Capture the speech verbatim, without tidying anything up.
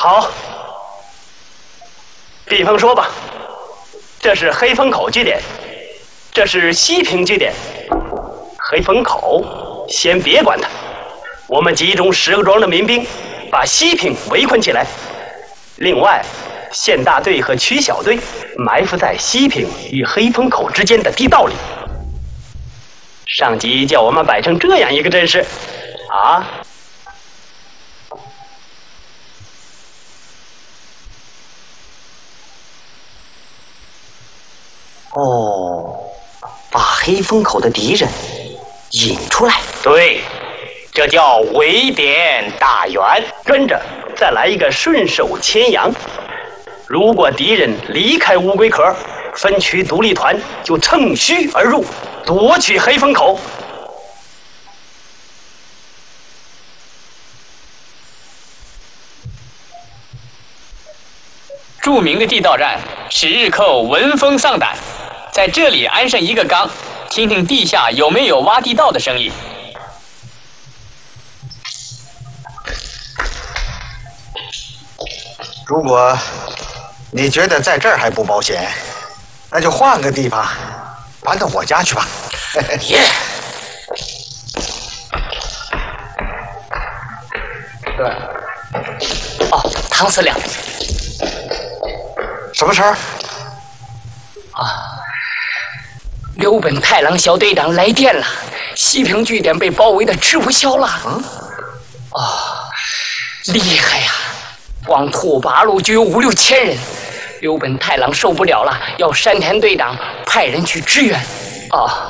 好，比方说吧，这是黑风口据点，这是西平据点。黑风口先别管它，我们集中十个庄的民兵，把西平围困起来。另外，县大队和区小队埋伏在西平与黑风口之间的地道里。上级叫我们摆成这样一个阵势，啊。哦，把黑风口的敌人引出来。对，这叫围点打援。跟着再来一个顺手牵羊。如果敌人离开乌龟壳，分区独立团就乘虚而入，夺取黑风口。 著名的地道战使日寇闻风丧胆，在这里安上一个缸，听听地下有没有挖地道的声音。 如果你觉得在这儿还不保险，那就换个地方，搬到我家去吧。 耶！对。哦，唐司令。 什么事儿？ 啊！刘本太郎小队长来电了，西平据点被包围的吃不消了。嗯。哦，厉害呀！光拓跋路就有五六千人。刘本太郎受不了了，要山田队长派人去支援。啊。